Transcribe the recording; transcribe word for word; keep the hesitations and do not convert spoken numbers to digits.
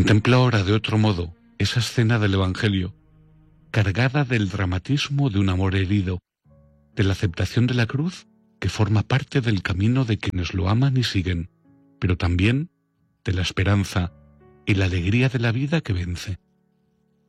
Contempla ahora de otro modo esa escena del Evangelio, cargada del dramatismo de un amor herido, de la aceptación de la cruz que forma parte del camino de quienes lo aman y siguen, pero también de la esperanza y la alegría de la vida que vence.